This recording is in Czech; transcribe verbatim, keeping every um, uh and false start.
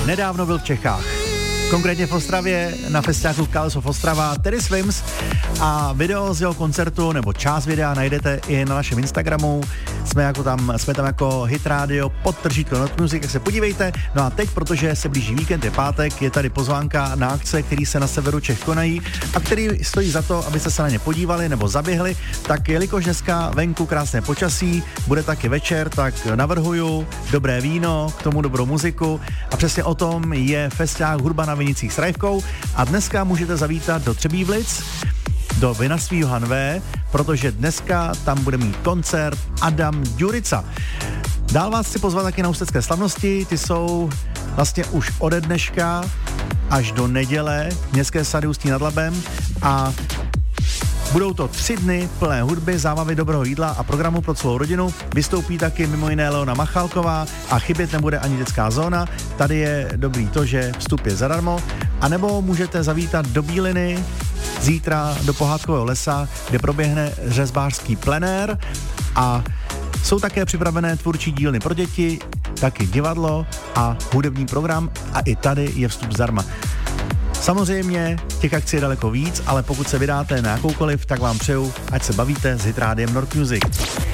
nedávno byl v Čechách. Konkrétně v Ostravě na festiáku Colors of Ostrava Teddy Swims a video z jeho koncertu nebo část videa najdete i na našem Instagramu. Jsme, jako tam, jsme tam jako Hit Radio pod tržítko Not Music, tak se podívejte. No a teď, protože se blíží víkend, je pátek, je tady pozvánka na akce, které se na severu Čech konají a který stojí za to, abyste se na ně podívali nebo zaběhli. Tak jelikož dneska venku krásné počasí, bude taky večer, tak navrhuju dobré víno, k tomu dobrou muziku a přesně o tom je festiák Hudba na Vinicích s Rajvkou a dneska můžete zavítat do Třebíčlic, do vinařství Johan V., protože dneska tam bude mít koncert Adam Ďurica. Dál vás chci pozvat taky na ústecké slavnosti, ty jsou vlastně už ode dneška až do neděle Městské sady Ústí nad Labem a budou to tři dny plné hudby, zábavy, dobrého jídla a programu pro celou rodinu. Vystoupí taky mimo jiné Leona Machalková a chybět nebude ani dětská zóna. Tady je dobrý to, že vstup je zadarmo. A nebo můžete zavítat do Bíliny zítra do Pohádkového lesa, kde proběhne řezbářský plenér a jsou také připravené tvůrčí dílny pro děti, taky divadlo a hudební program a i tady je vstup zdarma. Samozřejmě těch akcí je daleko víc, ale pokud se vydáte na jakoukoliv, tak vám přeju, ať se bavíte s Hit Rádiem North Music.